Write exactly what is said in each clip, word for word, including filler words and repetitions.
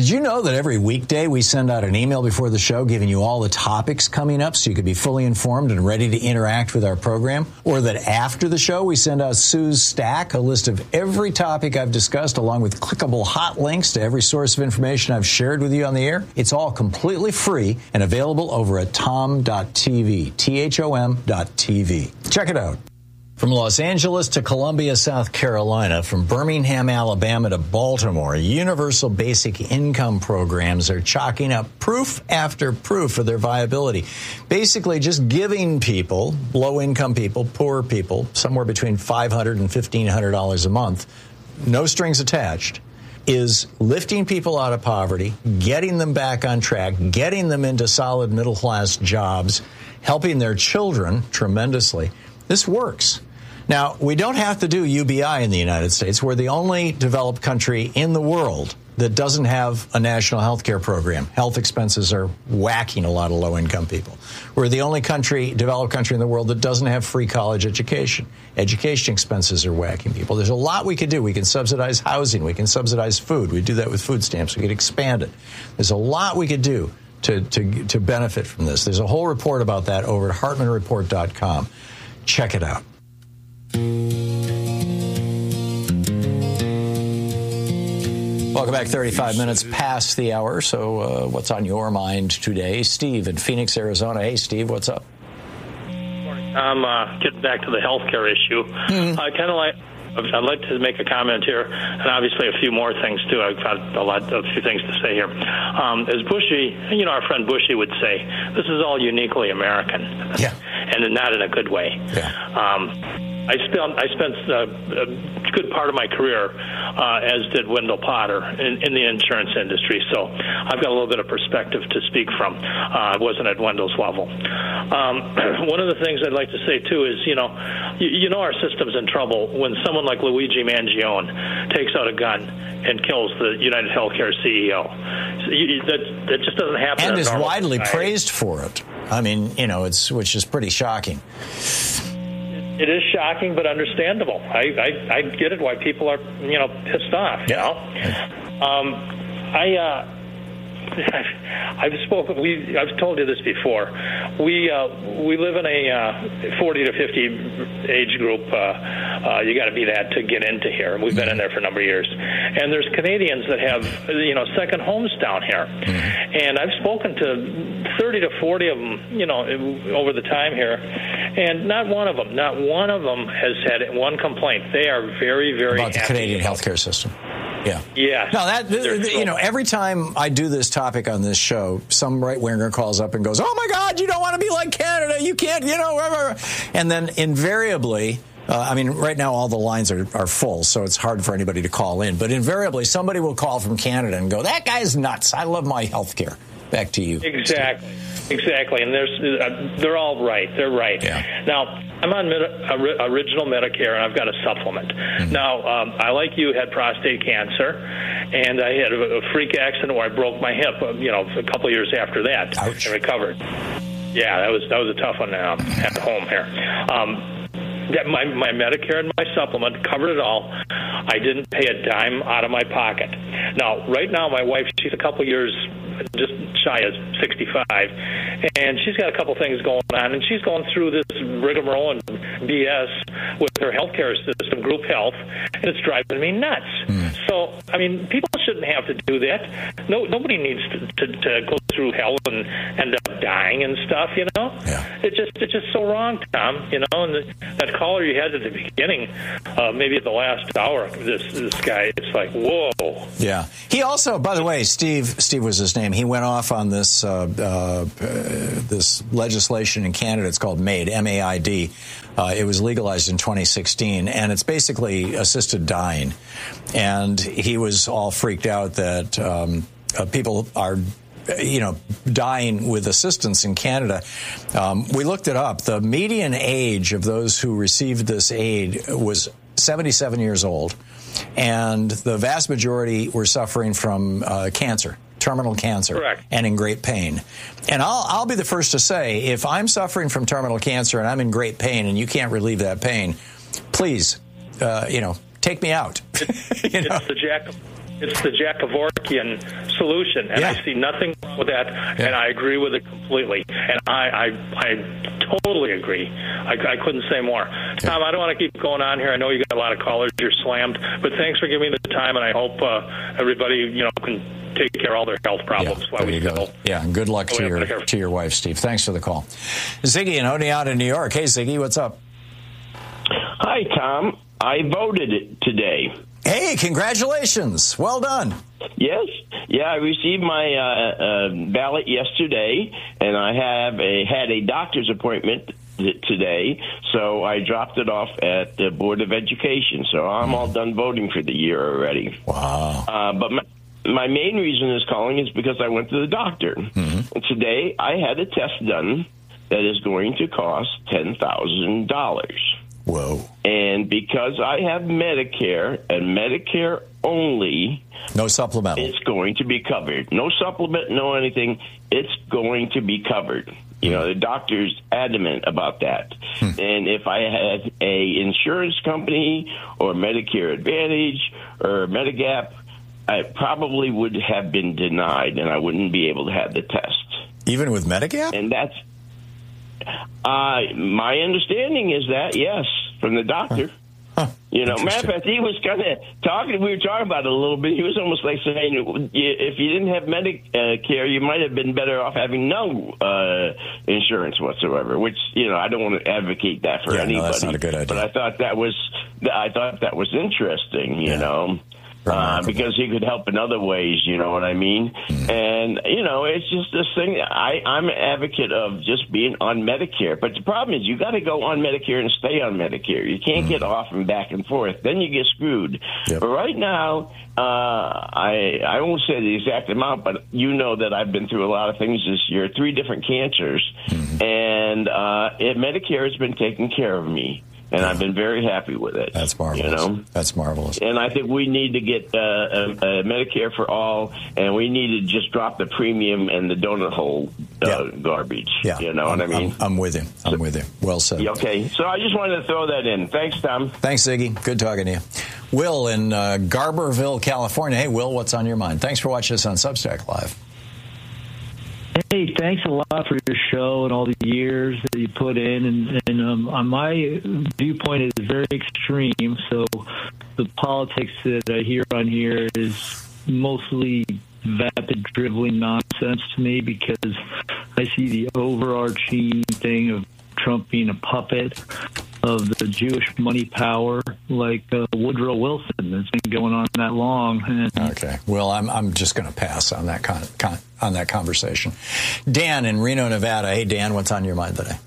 Did you know that every weekday we send out an email before the show giving you all the topics coming up so you could be fully informed and ready to interact with our program? Or that after the show we send out Sue's Stack, a list of every topic I've discussed along with clickable hot links to every source of information I've shared with you on the air? It's all completely free and available over at tom dot t v, T H O M dot T V. Check it out. From Los Angeles to Columbia, South Carolina, from Birmingham, Alabama to Baltimore, universal basic income programs are chalking up proof after proof of their viability. Basically, just giving people, low-income people, poor people, somewhere between five hundred dollars and fifteen hundred dollars a month, no strings attached, is lifting people out of poverty, getting them back on track, getting them into solid middle-class jobs, helping their children tremendously. This works. Now, we don't have to do U B I in the United States. We're the only developed country in the world that doesn't have a national health care program. Health expenses are whacking a lot of low-income people. We're the only country, developed country in the world that doesn't have free college education. Education expenses are whacking people. There's a lot we could do. We can subsidize housing. We can subsidize food. We do that with food stamps. We could expand it. There's a lot we could do to, to, to benefit from this. There's a whole report about that over at hartman report dot com. Check it out. Welcome back. thirty-five minutes past the hour. So uh, what's on your mind today? Steve in Phoenix, Arizona. Hey, Steve, what's up? I'm uh, getting back to the health care issue. Mm-hmm. I kind of like... I'd like to make a comment here, and obviously a few more things, too. I've got a lot, a few things to say here. Um, as Bushy, you know, our friend Bushy would say, this is all uniquely American, yeah. and not in a good way. Yeah. Um, I spent I spent uh, a good part of my career, uh, as did Wendell Potter, in, in the insurance industry. So I've got a little bit of perspective to speak from. Uh, I wasn't at Wendell's level. Um, one of the things I'd like to say too is, you know, you, you know our system's in trouble when someone like Luigi Mangione takes out a gun and kills the United Healthcare C E O. So you, that that just doesn't happen. And is widely society. praised for it. I mean, you know, it's which is pretty shocking. It is shocking, but understandable. I, I, I get it why people are, you know, pissed off. You know, um, I uh, I've spoken. We I've told you this before. We uh, we live in a uh, forty to fifty age group. Uh, uh, you got to be that to get into here. We've been in there for a number of years, and there's Canadians that have you know second homes down here, and I've spoken to thirty to forty of them, you know, over the time here, and not one of them, not one of them has had one complaint. They are very, very about the happy Canadian healthcare system. Yeah. Yeah. No, that, you know, every time I do this topic on this show, some right-winger calls up and goes, oh, my God, you don't want to be like Canada. You can't, you know, and then invariably, uh, I mean, right now all the lines are, are full, so it's hard for anybody to call in. But invariably, somebody will call from Canada and go, that guy's nuts. I love my health care. Back to you. Exactly. Exactly, and there's uh, they're all right. They're right. Yeah. Now, I'm on med- uh, original Medicare, and I've got a supplement. Mm-hmm. Now, um, I, like you, had prostate cancer, and I had a, a freak accident where I broke my hip, uh, you know, a couple of years after that. Ouch. And recovered. Yeah, that was that was a tough one um, at home here. Um, that my, my Medicare and my supplement covered it all. I didn't pay a dime out of my pocket. Now, right now, my wife, she's a couple of years just shy of sixty-five, and she's got a couple things going on, and she's going through this rigmarole and B S with her healthcare system, group health, and it's driving me nuts. Mm. So, I mean, people shouldn't have to do that. No, nobody needs to, to, to go through hell and end up dying and stuff, you know? Yeah. It's just it's just so wrong, Tom, you know? And the, that caller you had at the beginning, uh, maybe at the last hour, this this guy, it's like, whoa. Yeah. He also, by the way, Steve, Steve was his name, he went off on this uh, uh, this legislation in Canada. It's called MAID, M A I D. Uh, it was legalized in twenty sixteen, and it's basically assisted dying. And he was all freaked out that um, uh, people are, you know, dying with assistance in Canada. Um, we looked it up. The median age of those who received this aid was seventy-seven years old, and the vast majority were suffering from uh, cancer. Terminal cancer. Correct. And in great pain. And I'll I'll be the first to say, if I'm suffering from terminal cancer and I'm in great pain and you can't relieve that pain, please, uh, you know, take me out. It's, you know? it's the jack. it's the Jack Kevorkian solution, and yeah. I see nothing wrong with that, yeah. and I agree with it completely. And I, I, I totally agree. I, I couldn't say more. Yeah. Tom, I don't want to keep going on here. I know you got a lot of callers. You're slammed, but thanks for giving me the time, and I hope uh, everybody, you know, can take care of all their health problems yeah, while we go. still. Yeah, and good luck to your to your wife, Steve. Thanks for the call. Ziggy and Oneonta in New York. Hey, Ziggy, what's up? Hi, Tom. I voted today. Hey, congratulations. Well done. Yes. Yeah, I received my uh, uh, ballot yesterday, and I have a had a doctor's appointment th- today, so I dropped it off at the Board of Education. So I'm mm. all done voting for the year already. Wow. Uh, but my, my main reason is calling is because I went to the doctor. Mm-hmm. And today I had a test done that is going to cost ten thousand dollars. Whoa. And because I have Medicare and Medicare only, no supplemental, it's going to be covered. No supplement, no anything. It's going to be covered. You know, the doctor's adamant about that. Hmm. And if I had a insurance company or Medicare Advantage or Medigap, I probably would have been denied, and I wouldn't be able to have the test. Even with Medigap? And that's uh, my understanding is that, yes, from the doctor. Huh. Huh. You know, matter of fact, he was kind of talking, we were talking about it a little bit. He was almost like saying, if you didn't have Medicare, you might have been better off having no uh, insurance whatsoever, which, you know, I don't want to advocate that for yeah, anybody. No, that's not a good idea. But I thought that was, I thought that was interesting, you yeah. know. Uh, because he could help in other ways, you know what I mean? Mm. And, you know, it's just this thing. I, I'm an advocate of just being on Medicare. But the problem is you got to go on Medicare and stay on Medicare. You can't mm. get off and back and forth. Then you get screwed. Yep. But right now, uh, I, I won't say the exact amount, but you know that I've been through a lot of things this year, three different cancers. Mm. And uh, it, Medicare has been taking care of me. And yeah. I've been very happy with it. That's marvelous. You know? That's marvelous. And I think we need to get uh, a, a Medicare for all, and we need to just drop the premium and the donut hole uh, yeah. garbage. Yeah. You know I'm, what I mean? I'm, I'm with you. I'm so, with you. Well said. Okay. So I just wanted to throw that in. Thanks, Tom. Thanks, Ziggy. Good talking to you. Will in uh, Garberville, California. Hey, Will, what's on your mind? Thanks for watching us on Substack Live. Hey, thanks a lot for your show and all the years that you put in. And, and um, on my viewpoint is very extreme. So the politics that I hear on here is mostly vapid, dribbling nonsense to me because I see the overarching thing of Trump being a puppet of the Jewish money power, like uh, Woodrow Wilson. It's been going on that long. And okay. Well, I'm I'm just going to pass on that con, con, on that conversation. Dan in Reno, Nevada. Hey, Dan, what's on your mind today?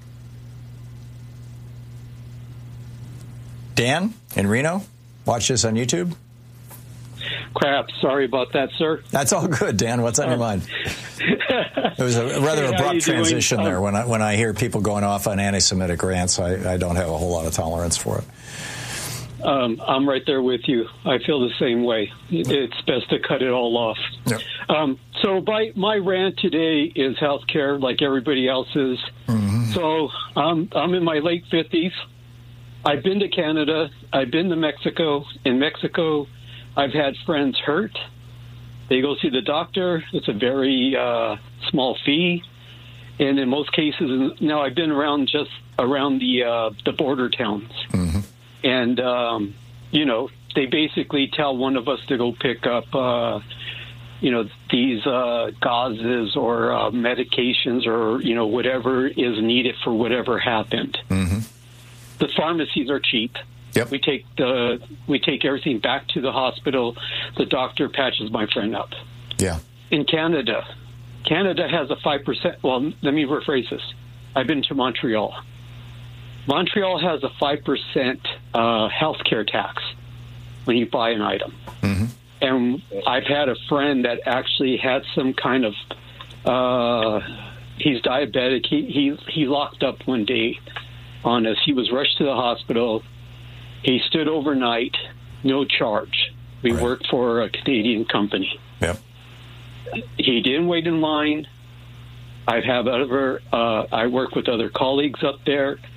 Dan in Reno, watch this on YouTube. Crap. Sorry about that, sir. That's all good, Dan. What's on your mind? It was a rather hey, abrupt transition doing? there. When I when I hear people going off on anti-Semitic rants, I, I don't have a whole lot of tolerance for it. Um, I'm right there with you. I feel the same way. It's best to cut it all off. Yep. Um, so by, my rant today is healthcare, like everybody else's. Mm-hmm. So um, I'm in my late fifties. I've been to Canada. I've been to Mexico. In Mexico, I've had friends hurt. They go see the doctor. It's a very uh, small fee. And in most cases, now I've been around just around the uh, the border towns. Mm-hmm. And, um, you know, they basically tell one of us to go pick up, uh, you know, these uh, gauzes or uh, medications or, you know, whatever is needed for whatever happened. Mm-hmm. The pharmacies are cheap. Yep. We take the we take everything back to the hospital. The doctor patches my friend up. Yeah. In Canada, Canada has a five percent. Well, let me rephrase this. I've been to Montreal. Montreal has a five percent uh, healthcare tax when you buy an item. Mm-hmm. And I've had a friend that actually had some kind of. Uh, he's diabetic. He he he locked up one day on us. He was rushed to the hospital. He stood overnight, no charge. We right. worked for a Canadian company. Yep. He didn't wait in line. I have other. Uh, I work with other colleagues up there.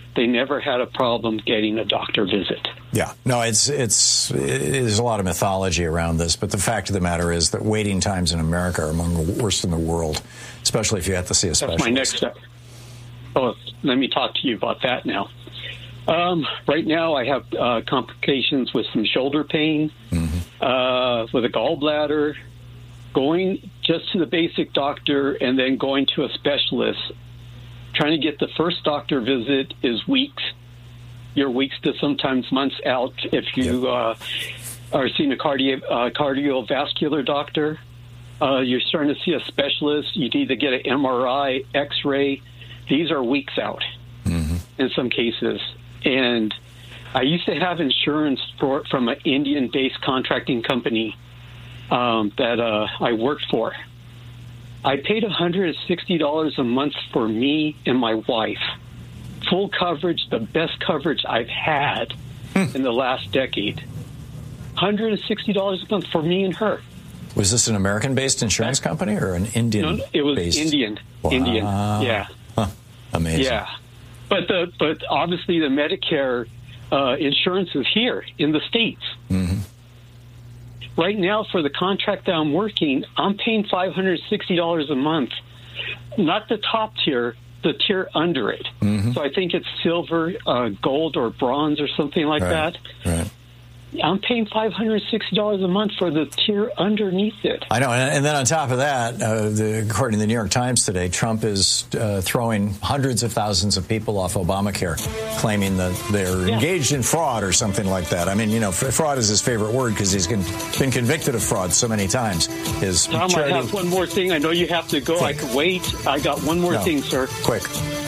they never had a problem getting a doctor visit. Yeah, no, it's it's it, there's a lot of mythology around this, but the fact of the matter is that waiting times in America are among the worst in the world, especially if you have to see a specialist. That's my next step. Oh, let me talk to you about that now. Um, right now, I have uh, complications with some shoulder pain, mm-hmm. uh, with a gallbladder, going just to the basic doctor and then going to a specialist. Trying to get the first doctor visit is weeks. You're weeks to sometimes months out if you yep. uh, are seeing a cardio, uh, cardiovascular doctor. Uh, you're starting to see a specialist. You need to get an M R I, X-ray. These are weeks out mm-hmm. in some cases. And I used to have insurance for, from an Indian-based contracting company um, that uh, I worked for. I paid one hundred sixty dollars a month for me and my wife. Full coverage, the best coverage I've had hmm. in the last decade. one hundred sixty dollars a month for me and her. Was this an American-based insurance company or an Indian-based? No, it was Indian. Wow. Indian, yeah. Huh. Amazing. Yeah. But the but obviously the Medicare uh, insurance is here in the States. Mm-hmm. Right now, for the contract that I'm working, I'm paying five hundred sixty dollars a month. Not the top tier, the tier under it. Mm-hmm. So I think it's silver, uh, gold, or bronze or something like right. that. Right. I'm paying five hundred sixty dollars a month for the tier underneath it. I know. And, and then on top of that, uh, the, according to the New York Times today, Trump is uh, throwing hundreds of thousands of people off Obamacare, claiming that they're yeah. engaged in fraud or something like that. I mean, you know, fraud is his favorite word because he's been, been convicted of fraud so many times. His Tom, charity... I have one more thing. I know you have to go. Quick. I could wait. I got one more no. thing, sir. Quick.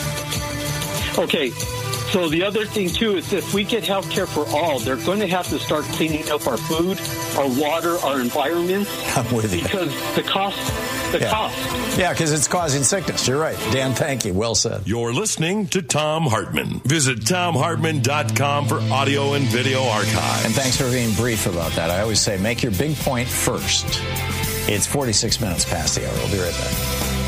Okay. So the other thing, too, is if we get health care for all, they're going to have to start cleaning up our food, our water, our environment. I'm with you. Because the cost, the yeah. cost. Yeah, because it's causing sickness. You're right. Dan, thank you. Well said. You're listening to Thom Hartmann. Visit Thom Hartmann dot com for audio and video archives. And thanks for being brief about that. I always say make your big point first. It's forty-six minutes past the hour. We'll be right back.